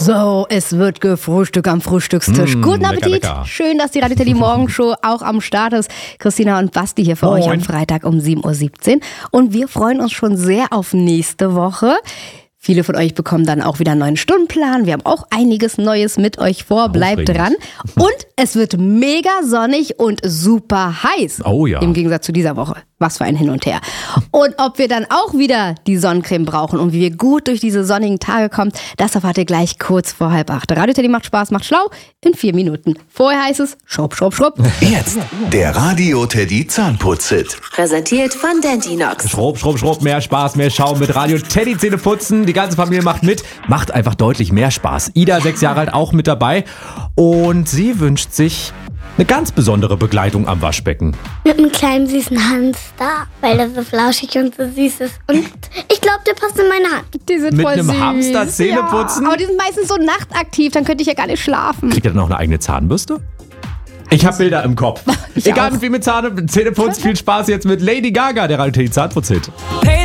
So, es wird gefrühstückt am Frühstückstisch. Guten Appetit. Lecker. Schön, dass die Radio Teddy Morgenshow auch am Start ist. Christina und Basti hier für euch am Freitag um 7.17 Uhr. Und wir freuen uns schon sehr auf nächste Woche. Viele von euch bekommen dann auch wieder einen neuen Stundenplan. Wir haben auch einiges Neues mit euch vor. Bleibt dran. Und es wird mega sonnig und super heiß. Oh ja. Im Gegensatz zu dieser Woche. Was für ein Hin und Her. Und ob wir dann auch wieder die Sonnencreme brauchen und wie wir gut durch diese sonnigen Tage kommen, das erfahrt ihr gleich kurz vor 7:30. Radio Teddy macht Spaß, macht schlau in 4 Minuten. Vorher heißt es schrupp, schrupp, schrupp. Jetzt der Radio Teddy Zahnputz-Hit. Präsentiert von Dentinox. Schrupp, schrupp, schrupp, mehr Spaß, mehr Schaum mit Radio Teddy Zähne putzen. Die ganze Familie macht mit, macht einfach deutlich mehr Spaß. Ida, 6 Jahre alt, auch mit dabei. Und sie wünscht sich eine ganz besondere Begleitung am Waschbecken. Mit einem kleinen süßen Hamster, weil der so flauschig und so süß ist. Und ich glaube, der passt in meine Hand. Die sind Mit voll einem süß. Hamster Zähne putzen? Ja, aber die sind meistens so nachtaktiv, dann könnte ich ja gar nicht schlafen. Kriegt er dann auch eine eigene Zahnbürste? Ich habe Bilder im Kopf. Ich Egal auch. wie viel mit Zähneputzen, viel Spaß jetzt mit Lady Gaga, der Radio Teddy Zahnputz-Hit. Hey,